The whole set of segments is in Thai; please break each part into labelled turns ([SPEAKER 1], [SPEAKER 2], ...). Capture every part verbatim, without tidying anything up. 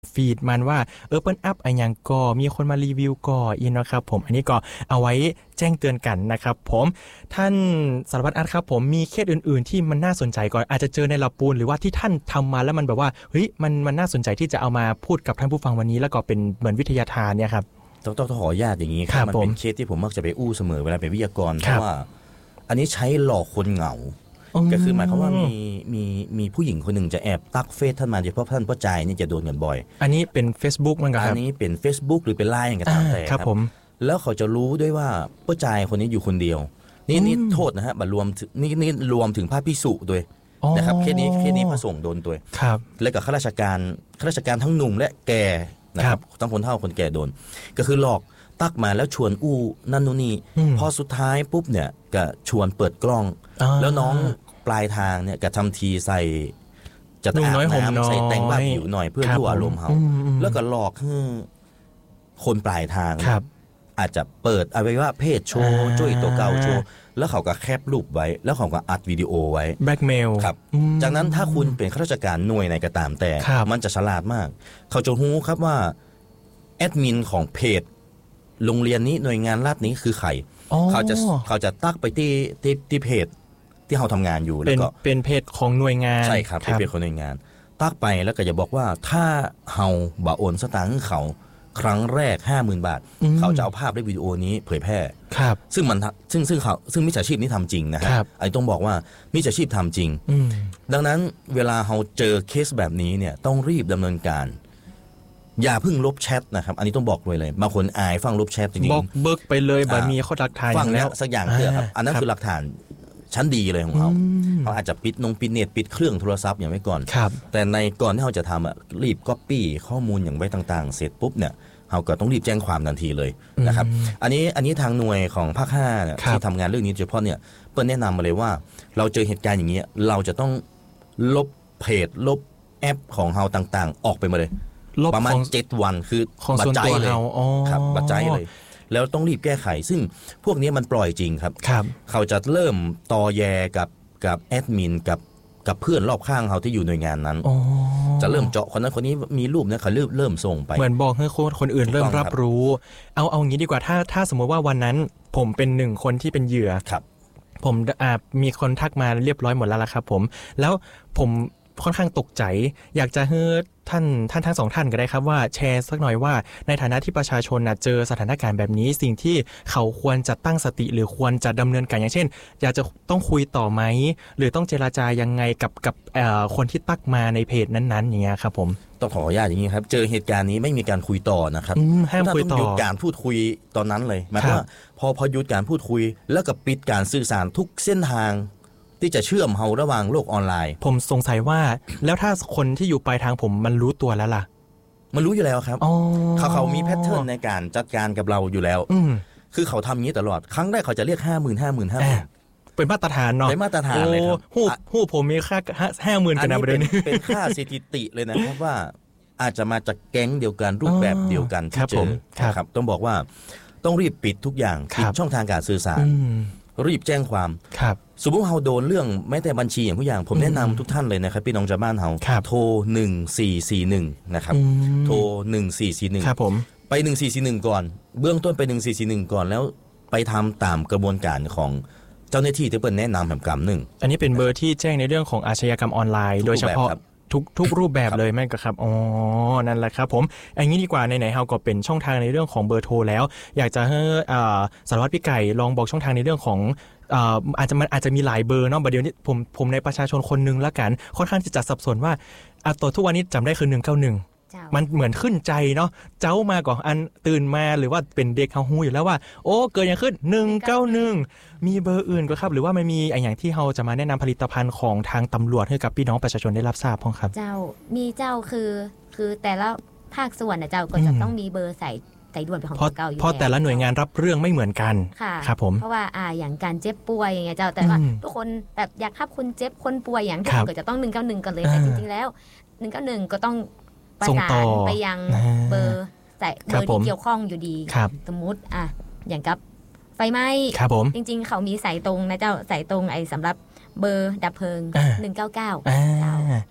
[SPEAKER 1] ฟีดมันว่าเออเปิ้ลอัพอะไรอย่างก็มีคนมารีวิวก็อีกนะครับผมอันนี้ก็เอาไว้แจ้งเตือนกันนะครับผมท่านสารวัตรอัดครับผมมีเคสอื่นๆที่มันน่าสนใจก่อนอาจจะเจอในลาปูนหรือว่าที่ท่านทำมาแล้วมันแบบว่าเฮ้ยมันมันน่าสนใจที่จะเอามาพูดกับท่านผู้ฟังวันนี้แล้วก็เป็นเหมือนวิทยาทานเนี่ยครับ
[SPEAKER 2] ต้องต้องขออนุญาตอย่างนี้ครับมันเป็นเคสที่ผมมักจะไปอู้เสมอเวลาเป็นวิทยากรเพราะว่าอันนี้ใช้หลอกคนเหงาก็คือหมายความว่ามีมีมีผู้หญิงคนหนึ่งจะแอบตักเฟซท่านมาเฉพาะท่านพ่อใจนี่จะโดนกันบ่อย
[SPEAKER 1] อันนี้เป็น Facebook มันครับ
[SPEAKER 2] อันนี้เป็น Facebook หรือเป็น ไลน์ อย่างก็ตามแต่ครับผมแล้วเขาจะรู้ด้วยว่าพ่อใจคนนี้อยู่คนเดียวนี่นี่โทษนะฮะบัดรวมนี่นี่รวมถึงพระภิกษุด้วยนะครับเคสนี้เคสนี้พระสงฆ์โดนด้วยแล้วกับข้าราชการข้าราชการทั้งหนุ่มและแก่นะครับทั้งคนเฒ่าคนแก่โดนก็คือหลอกตักมาแล้วชวนอู้นั่นนู่นนี่พอสุดท้ายปุ๊บเนี่ยก็ชวนเปิดกล้องแล้วน้องปลายทางเนี่ยก็ทำทีใส่จะอาบน้ำใส่แต่งบ้าผิวหน่อยเพื่อทั่วอารมณ์เขาแล้วก็หลอกให้คนปลายทางอาจจะเปิดอวัยวะเพศโชว์จุ้ยตัวเก่าโชว์แล้วเขาก็แคปรูปไว้แล้วเขาก็อัดวิดีโอไว้
[SPEAKER 1] แบล็กเมล
[SPEAKER 2] ครับจากนั้นถ้าคุณเป็นข้าราชการหน่วยไหนก็ตามแต่มันจะฉลาดมากเขาจะรู้ครับว่าแอดมินของเพจโรงเรียนนี้หน่วยงานรัฐนี้คือใครเขาจะเขาจะตักไปที่ที่ที่เพจที่เราทำงานอยู่แล้วก็
[SPEAKER 1] เป็นเพจของหน่วยงาน
[SPEAKER 2] ใช่ครับเป็นเพจของหน่วยงานตักไปแล้วก็จะบอกว่าถ้าเฮาบ่โอนสตางค์ให้เขาครั้งแรก ห้าหมื่น บาทเขาจะเอาภาพและวิดีโอนี้เผยแพร่ซึ่งมันซึ่งซึ่งเขาซึ่งมิจฉาชีพนี้ทำจริงนะฮะไอ้ต้องบอกว่ามิจฉาชีพทำจริงดังนั้นเวลาเราเจอเคสแบบนี้เนี่ยต้องรีบดำเนินการอย่าเพิ่งลบแชทนะครับอันนี้ต้องบอกเลยเลยบางคนอายฟังลบแชทจริงๆ
[SPEAKER 1] บอกเบิกไปเลยแบบมีข้อหลักฐาน
[SPEAKER 2] ฟังแล้วสักอย่างเถอะครับอันนั้นคือหลักฐานชั้นดีเลยของเขาเขาอาจจะปิดนงปิดเน็ตปิดเครื่องโทรศัพท์อย่างไว้ก่อนแต่ในก่อนที่เขาจะทำอ่ะรีบก๊อปปี้ข้อมูลอย่างไว้ต่างๆเสร็จปุ๊บเนี่ยเขาก็ต้องรีบแจ้งความทันทีเลยนะครับอันนี้อันนี้ทางหน่วยของภาคห้าที่ทำงานเรื่องนี้โดยเฉพาะเนี่ยเปิ้ลแนะนำมาเลยว่าเราเจอเหตุการณ์อย่างนี้เราจะต้องลบเพจลบแอปของเราต่างๆออกไปมาเลยประมาณเจ็ดวันคือบัตรใจเลยครับบัตรใจเลยแล้วต้องรีบแก้ไขซึ่งพวกนี้มันปล่อยจริงครับเขาจะเริ่มตอแยกับกับแอดมินกับกับเพื่อนรอบข้างเขาที่อยู่หน่วยงานนั้นจะเริ่มเจาะคนนั้นคนนี้มีรูปนะเขาเริ่มเริ่มส่งไป
[SPEAKER 1] เหมือนบอกให้คนอื่นเริ่มรับรู้เอาเอางี้ดีกว่าถ้าถ้าสมมติว่าวันนั้นผมเป็นหนึ่งคนที่เป็นเหยื่อผมอ่ามีคนทักมาเรียบร้อยหมดแล้วล่ะครับผมแล้วผมค่อนข้างตกใจอยากจะให้ท่านท่านทั้งสองท่านก็ได้ครับว่าแชร์สักหน่อยว่าในฐานะที่ประชาชนนะเจอสถานการณ์แบบนี้สิ่งที่เขาควรจะตั้งสติหรือควรจะดำเนินการอย่างเช่นอยากจะต้องคุยต่อไหมหรือต้องเจรจายังไงกับกับคนที่ตักมาในเพจนั้นๆอย่างเงี้ยครับผม
[SPEAKER 2] ต้องขออนุญาตอย่างนี้ครับเจอเหตุการณ์นี้ไม่มีการคุยต่อนะครับ
[SPEAKER 1] ห้ามคุยต่อ
[SPEAKER 2] หยุดการพูดคุยตอนนั้นเลยหมายว่าพอพอหยุดการพูดคุยแล้วก็ปิดการสื่อสารทุกเส้นทางที่จะเชื่อมเฮาระหว่างโลกออนไลน์
[SPEAKER 1] ผมสงสัยว่าแล้วถ้าคนที่อยู่ปลายทางผมมันรู้ตัวแล้วล่ะ
[SPEAKER 2] มันรู้อยู่แล้วครับเขาเขามีแพทเทิร์นในการจัดการกับเราอยู่แล้วคือเขาทำอย่างนี้ตลอดครั้งแรกเขาจะเรียกห้าหมื่นห้าหมื่นห้าหมื่น
[SPEAKER 1] เป็นมาตรฐานเนาะ
[SPEAKER 2] เป็นมาตรฐานเลยครับ
[SPEAKER 1] หูหูผมมีค่าห้าหมื่นกันนะประเด็นนี้
[SPEAKER 2] เป็นค่าสถิติเลยนะครับว่าอาจจะมาจากแก๊งเดียวกันรูปแบบเดียวกันที่เจอครับต้องบอกว่าต้องรีบปิดทุกอย่างปิดช่องทางการสื่อสารรีบแจ้งความสมมุติเราโดนเรื่องแม้แต่บัญชีอย่างผู้อย่างผมแนะนำทุกท่านเลยนะครับพี่น้องชาวบ้านเราโทรหนึ่งสี่สี่หนึ่งนะครับโทรหนึ่งสี่สี่หนึ่งไปหนึ่งสี่สี่หนึ่งก่อนเบื้องต้นไปหนึ่งสี่สี่หนึ่งก่อนแล้วไปทำตามกระบวนการของเจ้าหน้าที่ที่เปิ้ลแนะนำแห่งกรรมหนึ่ง
[SPEAKER 1] อันนี้เป็นเบอร์ที่แจ้งในเรื่องของอาชญากรรมออนไลน์โดยเฉพาะทุกทุกรูปแบบเลยแม่นก็ครับอ๋อนั่นแหละครับผมอันนี้ดีกว่าไหนๆเฮาก็เป็นช่องทางในเรื่องของเบอร์โทรแล้วอยากจะให้สารวัตรพี่ไก่ลองบอกช่องทางในเรื่องของอ่าอาจจะมันอาจจะมีหลายเบอร์เนาะเดี๋ยวนี้ผมผมในประชาชนคนนึงละกันค่อนข้างจะจัดสับสนว่าอ่ะตัวทุกวันนี้จำได้คือหนึ่งเก้าหนึ่งมันเหมือนขึ้นใจเนาะเจ้ามาก่อนอันตื่นมาหรือว่าเป็นเด็กเฮาฮู้อยู่แล้วว่าโอ้เกิดอย่างขึ้นหนึ่งเก้าหนึ่งมีเบอร์อื่นก็ครับหรือว่ามันมีอย่างที่เฮาจะมาแนะนำผลิตภัณฑ์ของทางตำรวจให้กับพี่น้องประชาชนได้รับทราบพ้องครับ
[SPEAKER 3] เจ้ามีเจ้าคือคือแต่ละภาคส่วนนะเจ้าก็จะต้องมีเบอร์ใส่ใส่ด่วนเป็นของเก่าอยู่
[SPEAKER 1] เพราะแต่ละหน่วยงานรับเรื่องไม่เหมือนกันครับผม
[SPEAKER 3] เพราะว่าอ่าอย่างการเจ็บป่วยอย่างเงี้ยเจ้าแต่ว่าทุกคนแบบอยากทับคนเจ็บคนป่วยอย่างที่ก็จะต้องหนึ่งเก้าหนึ่งกันเลยแต่จริงๆแล้วหนึ่งเก้าหนึ่งก็ต้องประสานไปยังเบอร์ใส่เบอร์ที่เกี่ยวข้องอยู่ดีสมมุติอ่ะอย่างกับไฟไหม้จริงๆเขามีสายตรงนะเจ้าสายตรงไอ้สำหรับเบอร์ดับเพลิงหนึ่งเก้าเก้าเจ้า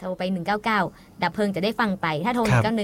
[SPEAKER 3] โทรไปหนึ่งเก้าเก้าดับเพลิงจะได้ฟังไปถ้าโทรหนึ่งเก้าหนึ่ง